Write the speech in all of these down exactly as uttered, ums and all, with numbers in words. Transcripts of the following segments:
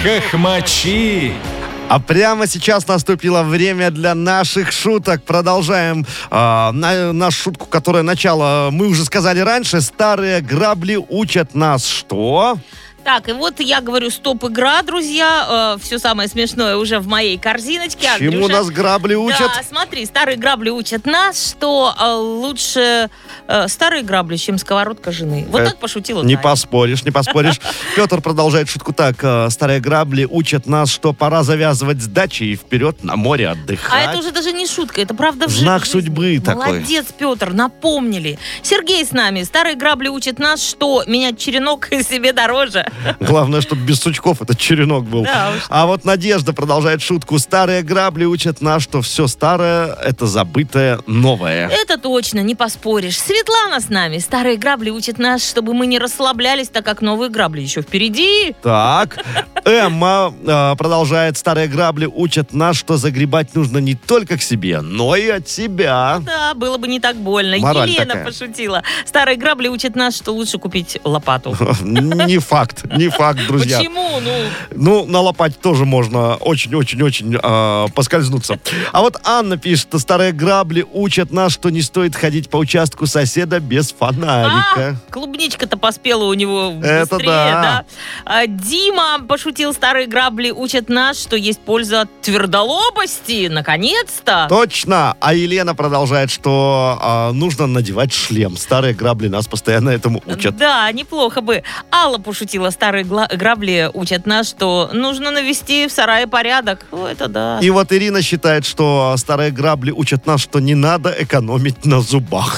Хохмачи. А прямо сейчас наступило время для наших шуток. Продолжаем э, на, нашу шутку, которая начало мы уже сказали раньше. Старые грабли учат нас что? Так, и вот я говорю, стоп, игра, друзья. Э, все самое смешное уже в моей корзиночке. Чему Андрюша, нас грабли учат? Да, смотри, старые грабли учат нас, что э, лучше э, старые грабли, чем сковородка жены. Вот Э, так пошутила Не Таня. поспоришь, не поспоришь. Петр продолжает шутку так. э, Старые грабли учат нас, что пора завязывать с дачи и вперед на море отдыхать. А это уже даже не шутка, это правда в жи- Знак в жизни. судьбы такой. Молодец, Петр, напомнили. Сергей с нами. Старые грабли учат нас, что менять черенок себе дороже. Главное, чтобы без сучков этот черенок был. Да уж. А вот Надежда продолжает шутку. Старые грабли учат нас, что все старое — это забытое новое. Это точно, не поспоришь. Светлана с нами. Старые грабли учат нас, чтобы мы не расслаблялись, так как новые грабли еще впереди. Так, Эмма э, продолжает. Старые грабли учат нас, что загребать нужно не только к себе, но и от себя. Да, было бы не так больно. Мораль Елена такая. пошутила. Старые грабли учат нас, что лучше купить лопату. Не факт, не факт, друзья. Почему? Ну, Ну, на лопате тоже можно очень-очень-очень э, поскользнуться. А вот Анна пишет, что старые грабли учат нас, что не стоит ходить по участку соседа без фонарика. а, клубничка-то поспела у него Это быстрее, да. да. А, Дима пошутил, старые грабли учат нас, что есть польза от твердолобости. Наконец-то. Точно! А Елена продолжает, что э, нужно надевать шлем. Старые грабли нас постоянно этому учат. Да, неплохо бы. Алла пошутила, старые гла- грабли учат нас, что нужно навести в сарае порядок. О, это да. И вот Ирина считает, что старые грабли учат нас, что не надо экономить на зубах.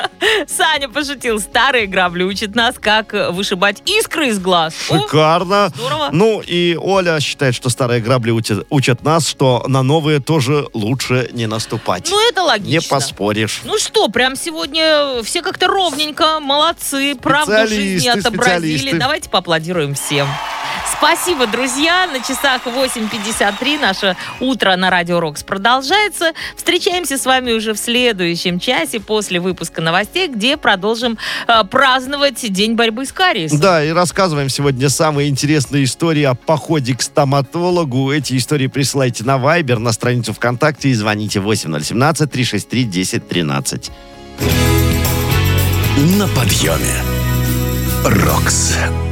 Саня пошутил, старые грабли учат нас, как вышибать искры из глаз. О, Шикарно. здорово. Ну и Оля считает, что старые грабли учат, учат нас, что на новые тоже лучше не наступать. Ну, это логично. Не поспоришь. Ну что, прям сегодня все как-то ровненько, молодцы, правду жизни Специалисты, отобразили. специалисты. Давайте поаплодируем всем. Спасибо, друзья. На часах восемь пятьдесят три. Наше утро на Радио Рокс продолжается. Встречаемся с вами уже в следующем часе после выпуска новостей, где продолжим э, праздновать День борьбы с кариесом. Да, и рассказываем сегодня самые интересные истории о походе к стоматологу. Эти истории присылайте на Viber, на страницу ВКонтакте и звоните восемь ноль один семь три шесть три десять тринадцать. На подъеме. Рокс.